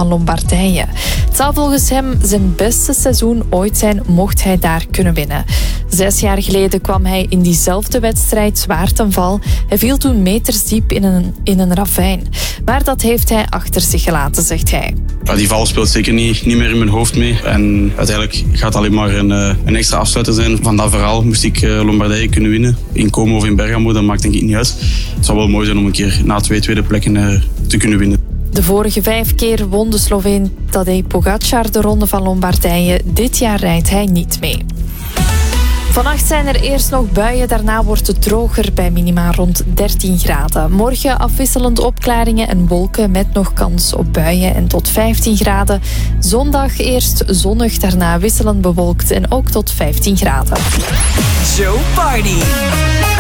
van Lombardije. Het zou volgens hem zijn beste seizoen ooit zijn, mocht hij daar kunnen winnen. 6 jaar geleden kwam hij in diezelfde wedstrijd zwaar ten val. Hij viel toen metersdiep in een ravijn. Maar dat heeft hij achter zich gelaten, zegt hij. Ja, die val speelt zeker niet meer in mijn hoofd mee. En uiteindelijk gaat het alleen maar een extra afsluiter zijn. Van dat verhaal moest ik Lombardije kunnen winnen. In Como of in Bergamo, dat maakt denk ik niet uit. Het zou wel mooi zijn om een keer na 2 tweede plekken te kunnen winnen. De vorige 5 keer won de Sloveen Tadej Pogačar de Ronde van Lombardije. Dit jaar rijdt hij niet mee. Vannacht zijn er eerst nog buien, daarna wordt het droger bij minima rond 13 graden. Morgen afwisselend opklaringen en wolken met nog kans op buien en tot 15 graden. Zondag eerst zonnig, daarna wisselend bewolkt en ook tot 15 graden. Zo Party!